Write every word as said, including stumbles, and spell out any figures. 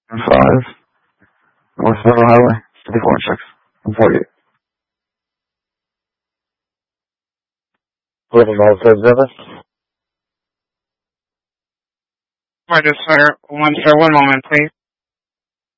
five, North Federal Highway, fifty-four and six, and forty-eight. eleven miles third service. Roger, sir. One, sir, one moment, please.